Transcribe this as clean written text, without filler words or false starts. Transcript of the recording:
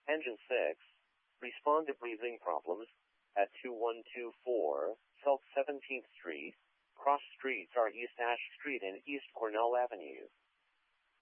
Engine 6. Respond to breathing problems at 2124 South 17th Street. Cross streets are East Ash Street and East Cornell Avenue.